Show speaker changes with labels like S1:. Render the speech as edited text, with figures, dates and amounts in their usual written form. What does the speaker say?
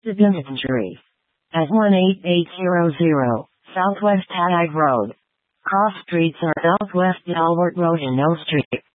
S1: The Dispensary. At 18800 Southwest Haddad Road. Cross streets are Southwest Albert Road and O Street.